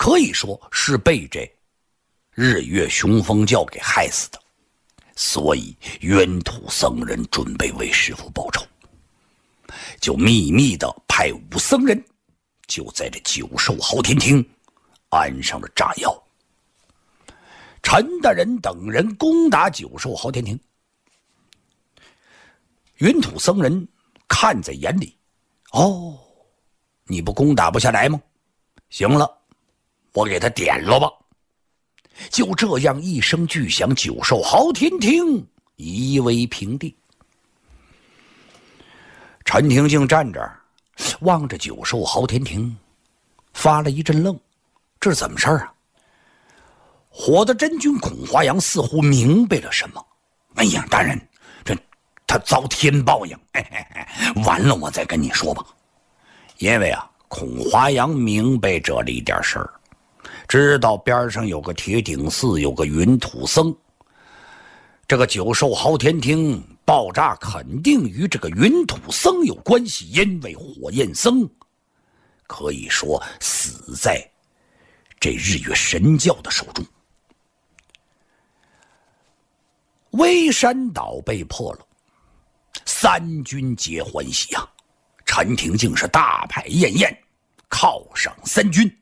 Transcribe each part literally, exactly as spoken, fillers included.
可以说是被这日月雄风教给害死的。所以元土僧人准备为师父报仇，就秘密的派武僧人就在这九寿昊天厅安上了炸药。陈大人等人攻打九寿昊天厅，云土僧人看在眼里，哦，你不攻打不下来吗？行了，我给他点了吧。就这样一声巨响，九寿昊天厅夷为平地。陈廷敬站着望着九寿昊天厅，发了一阵愣，这是怎么事啊？火的真君孔华阳似乎明白了什么。哎呀，大人，这他遭天报应，嘿嘿嘿，完了我再跟你说吧。因为啊，孔华阳明白这里点事儿，知道边上有个铁顶寺，有个云土僧，这个九寿昊天厅爆炸肯定与这个云土僧有关系，因为火焰僧可以说死在这日月神教的手中。微山岛被破了，三军皆欢喜啊！陈廷敬是大排宴宴，犒赏三军，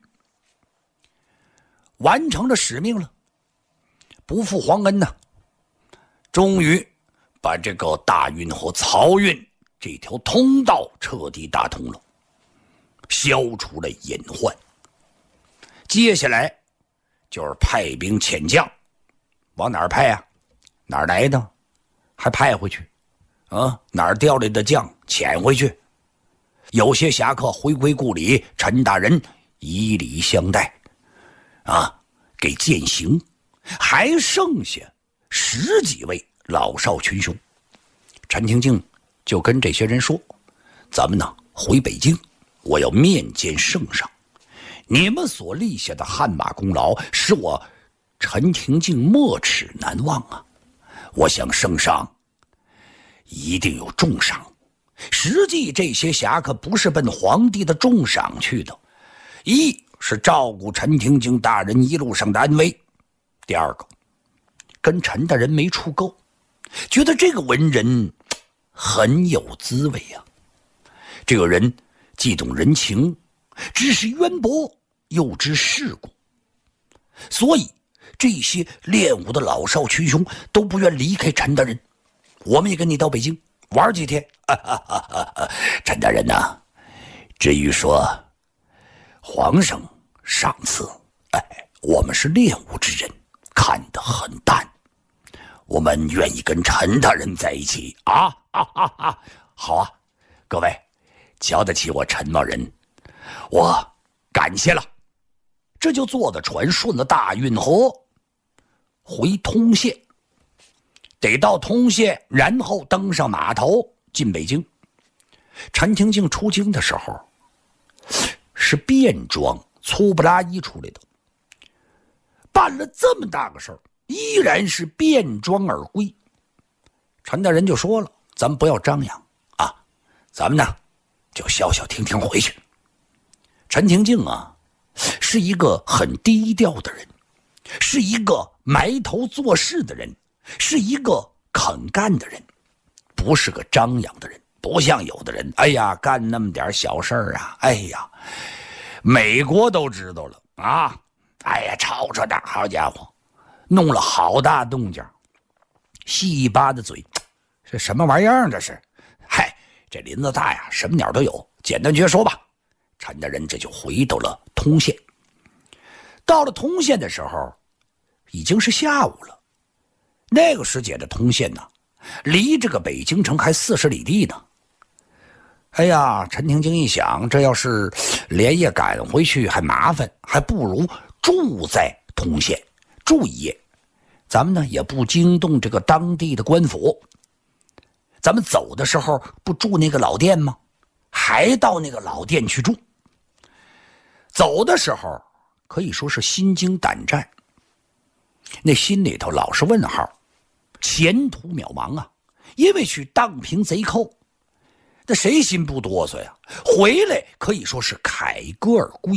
完成了使命了，不负皇恩呐！终于把这个大运河漕运这条通道彻底打通了，消除了隐患。接下来就是派兵遣将，往哪儿派啊？哪儿来的还派回去啊？哪儿调来的将遣回去？有些侠客回归故里，陈大人以礼相待啊，给饯行，还剩下十几位老少群雄。陈廷敬就跟这些人说，咱们呢回北京，我要面见圣上，你们所立下的汗马功劳使我陈廷敬没齿难忘啊！我想圣上一定有重赏。实际这些侠客不是奔皇帝的重赏去的，一是照顾陈廷敬大人一路上的安危，第二个跟陈大人没处够，觉得这个文人很有滋味啊。这个人既懂人情，知识渊博，又知世故，所以这些练武的老少群雄都不愿离开陈大人。我们也跟你到北京玩几天。啊啊啊啊啊、陈大人呐、啊，至于说皇上上次，哎，我们是练武之人，看得很淡，我们愿意跟陈大人在一起啊啊啊啊！好啊，各位瞧得起我陈大人，我感谢了。这就坐的船顺了大运河回通县，得到通县，然后登上码头进北京。陈廷敬出京的时候是便装粗布拉衣出来的，办了这么大个事儿，依然是便装而归。陈大人就说了，咱们不要张扬啊，咱们呢就消消停停回去。陈廷敬啊是一个很低调的人，是一个埋头做事的人，是一个肯干的人，不是个张扬的人。不像有的人，哎呀，干那么点小事儿啊，哎呀，美国都知道了啊，哎呀，吵吵的，好家伙，弄了好大动静，细巴的嘴，这什么玩意儿？这是，嗨，这林子大呀，什么鸟都有。简单绝说吧，陈大人这就回到了通县。到了通县的时候，已经是下午了。那个时节的通县呢，离这个北京城还四十里地呢。哎呀，陈廷敬一想，这要是连夜赶回去还麻烦，还不如住在通县住一夜。咱们呢也不惊动这个当地的官府，咱们走的时候不住那个老店吗？还到那个老店去住。走的时候可以说是心惊胆战，那心里头老是问号，前途渺茫啊！因为去荡平贼寇，那谁心不哆嗦呀？回来可以说是凯歌而归。